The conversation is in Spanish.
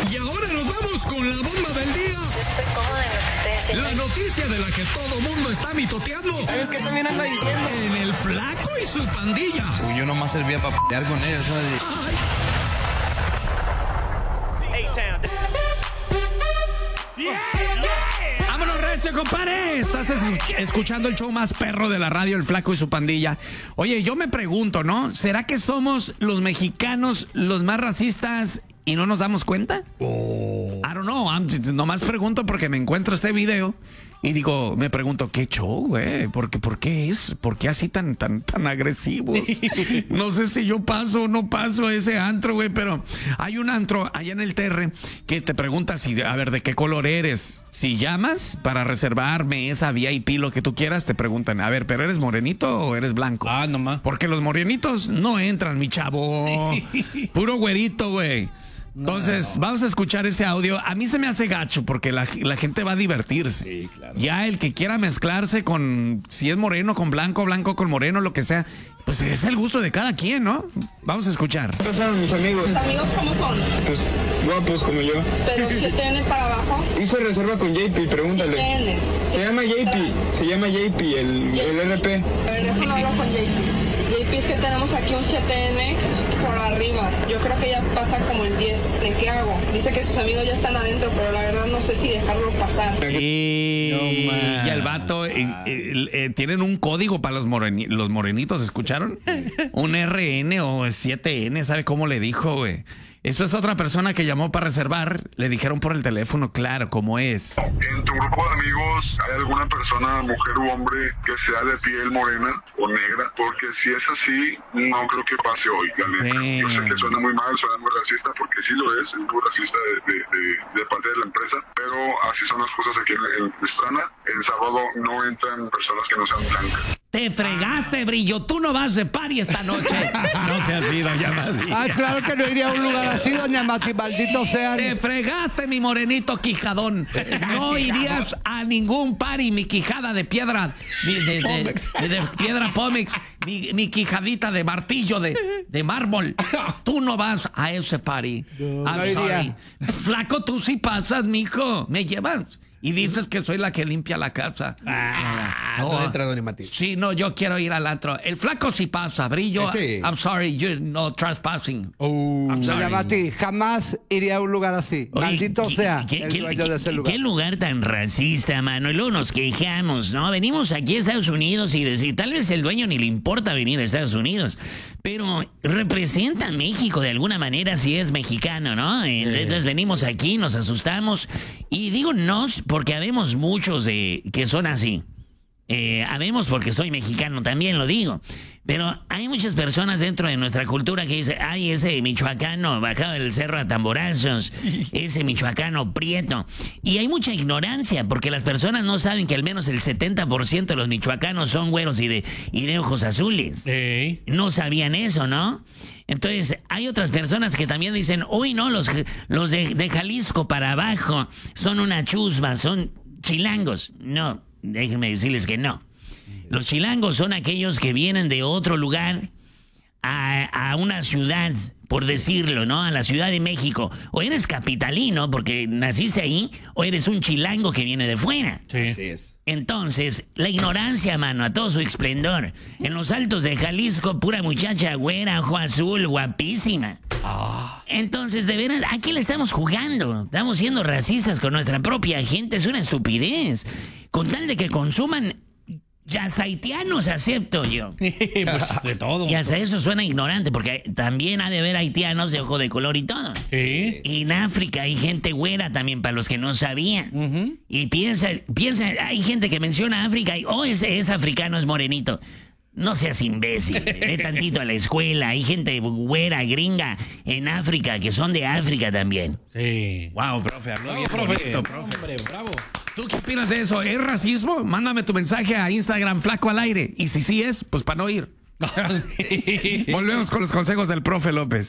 Y ahora nos vamos con la bomba del día. Yo estoy cómoda en lo que estoy haciendo. La noticia de la que todo mundo está mitoteando. ¿Sabes qué también anda diciendo? En el Flaco y su pandilla. Uy, yo nomás servía para pelear con ellos, ¿sabes? Ay, vámonos, recio, compadre. Estás escuchando el show más perro de la radio, El Flaco y su pandilla. Oye, yo me pregunto, ¿no? ¿Será que somos los mexicanos los más racistas y no nos damos cuenta? I don't know. Nomás pregunto porque me encuentro este video y digo, me pregunto, ¿qué show, güey? ¿Por qué así tan agresivos? No sé si yo paso o no paso a ese antro, güey, pero hay un antro allá en el Terre que te pregunta si, a ver, ¿de qué color eres? Si llamas para reservar mesa, VIP, lo que tú quieras, te preguntan, a ver, ¿pero eres morenito o eres blanco? Ah, nomás. Porque los morenitos no entran, mi chavo. Puro güerito, güey. Entonces, vamos a escuchar ese audio. A mí se me hace gacho porque la gente va a divertirse. Sí, claro. Ya el que quiera mezclarse con, si es moreno con blanco, blanco con moreno, lo que sea, pues es el gusto de cada quien, ¿no? Vamos a escuchar. ¿Qué pasaron mis amigos? ¿Tus amigos cómo son? Pues guapos como yo. Pero 7N para abajo. Hice reserva con JP, pregúntale. 7N. Se llama JP, el RP. A ver, déjame hablar con JP. JP, es que tenemos aquí un 7N por arriba. Yo creo que ya pasa como el 10. ¿De qué hago? Dice que sus amigos ya están adentro, pero la verdad no sé si dejarlo pasar. Y el vato, tienen un código para los morenitos, ¿escucharon? Un RN o 7N, ¿sabe cómo le dijo, güey? Esto es otra persona que llamó para reservar, le dijeron por el teléfono, claro, cómo es. ¿En tu grupo de amigos hay alguna persona, mujer u hombre, que sea de piel morena o negra? Porque si es así, no creo que pase hoy, la neta. Sí. Yo sé que suena muy mal, suena muy racista, porque sí lo es muy racista de parte de la empresa, pero así son las cosas aquí en Pastrana. En sábado no entran personas que no sean blancas. Te fregaste, Brillo, tú no vas de party esta noche. No seas así, doña Mati. Ah, claro que no iría a un lugar así, doña Mati, maldito sea. Te fregaste, mi morenito quijadón. No irías a ningún party, mi quijada de piedra, de piedra Pómex, mi quijadita de martillo de mármol. Tú no vas a ese party. I'm sorry. Flaco, tú sí pasas, mijo. ¿Me llevas? Y dices que soy la que limpia la casa. No entra, doña Mati. Sí, no, yo quiero ir al antro. El Flaco sí pasa, Brillo. Sí. I'm sorry, you're no trespassing. I'm sorry. Doña Mati, jamás iría a un lugar así. Oye, Maldito sea el dueño de ese lugar. Qué lugar tan racista, mano. Y luego nos quejamos, ¿no? Venimos aquí a Estados Unidos y decir, tal vez el dueño ni le importa venir a Estados Unidos, pero representa a México de alguna manera si es mexicano, ¿no? Entonces venimos aquí, nos asustamos. Y digo nos porque habemos muchos que son así. Habemos porque soy mexicano, también lo digo. Pero hay muchas personas dentro de nuestra cultura que dicen, ay, ese michoacano bajado del cerro a tamborazos, ese michoacano prieto. Y hay mucha ignorancia porque las personas no saben que al menos el 70% de los michoacanos son güeros y de ojos azules. Sí. No sabían eso, ¿no? Entonces, hay otras personas que también dicen, uy, no, los de Jalisco para abajo son una chusma, son chilangos. No, déjenme decirles que no. Los chilangos son aquellos que vienen de otro lugar a una ciudad, por decirlo, ¿no? A la Ciudad de México. O eres capitalino porque naciste ahí, o eres un chilango que viene de fuera. Sí. Así es. Entonces, la ignorancia, mano, a todo su esplendor. En los altos de Jalisco, pura muchacha güera, ojo azul, guapísima. Entonces, de veras, ¿a qué le estamos jugando? Estamos siendo racistas con nuestra propia gente, es una estupidez. Con tal de que consuman, ya hasta haitianos acepto yo. Pues de todo. Y hasta eso suena ignorante, porque también ha de haber haitianos de ojo de color y todo. Sí. Y en África hay gente güera también, para los que no sabían. Y piensa, hay gente que menciona África y, es africano, es morenito. No seas imbécil, ve tantito a la escuela. Hay gente güera, gringa, en África, que son de África también. Sí. Wow, profe, habló bien profe. bonito, profe. Hombre, bravo. ¿Tú qué opinas de eso? ¿Es racismo? Mándame tu mensaje a Instagram, Flaco al Aire. Y si sí es, pues para no ir. Volvemos con los consejos del profe López.